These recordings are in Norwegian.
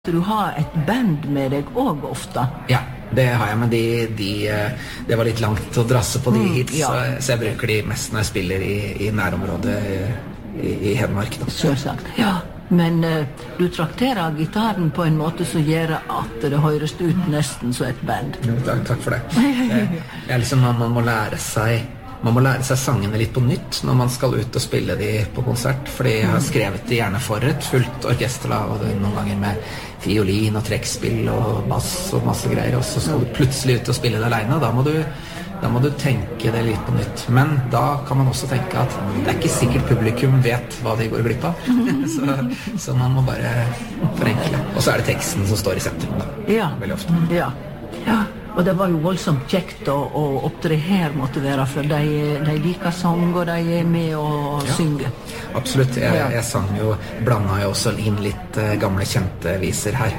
Du har et band med deg også ofte. Ja, det har jeg, men det var litt langt å drasse på de hits, ja. så jeg bruker de mest når jeg spiller i nærområdet i Hedmark. Selvsagt, ja. Men du trakterer gitaren på en måte som gjør at det høres ut nesten som et band. Jo, takk for det. Liksom, man må lære seg sangene litt på nytt når man skal ut og spille de på konsert, fordi jeg har skrevet de gjerne for et fullt orkester, og det noen ganger med fiolin og trekkspill og bass og masse greier, og så skal du plutselig ut og spille det alene, og da må du tenke det litt på nytt. Men da kan man også tenke at det ikke sikkert publikum vet hva de går glipp av. så man må bare forenkle. Og så det teksten som står i sentrum da, veldig ofte. Ja. Og det var jo voldsomt kjekt å opptre her, måtte være, for de liker sang, og de med å synge. Absolutt. Jeg sang jo, blandet jo også inn litt gamle kjente viser her,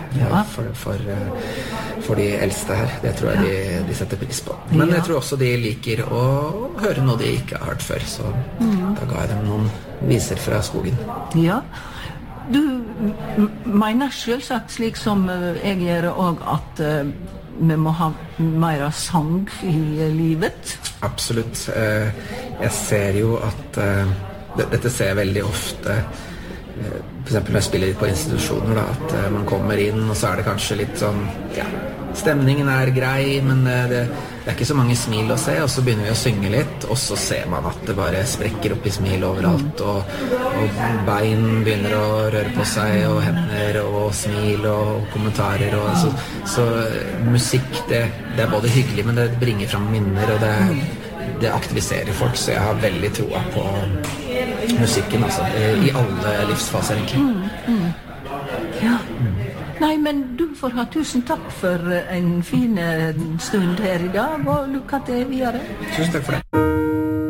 for de eldste her. Det tror jeg de setter pris på. Men jeg tror også de liker å høre noe de ikke har hørt før, så da ga jeg dem noen viser fra skogen. Ja. Du mener selvsagt, slik som jeg gjør også, at vi må ha mer sang i livet? Absolutt. Jeg ser jo at dette ser jeg veldig ofte, for eksempel når jeg spiller på institusjoner, da, at man kommer inn, og så det kanskje litt sånn, stemningen grei, men det ikke så mange smil å se, og så begynner vi å synge litt, og så ser man at det bare sprekker opp i smil overalt, og bein begynner å røre på seg, og hender, og smil, og kommentarer, og så musikk, det både hyggelig, men det bringer fram minner, og det aktiviserer folk, så jeg har veldig troa på musikken, altså, i alle livsfaser, egentlig. Ja. Nei, men du får ha tusen takk for en fin stund her i dag, og lykke til videre. Tusen takk for det.